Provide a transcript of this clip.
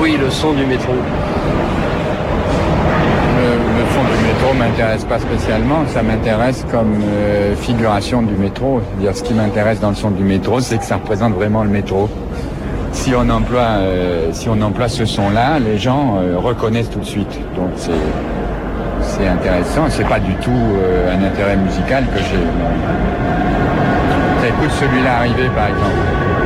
Oui, le son du métro. Le son du métro m'intéresse pas spécialement, ça m'intéresse comme figuration du métro. C'est-à-dire, ce qui m'intéresse dans le son du métro, c'est que ça représente vraiment le métro. Si on emploie ce son-là, les gens reconnaissent tout de suite. Donc c'est intéressant. C'est pas du tout un intérêt musical que j'ai. T'écoutes celui-là arriver, par exemple.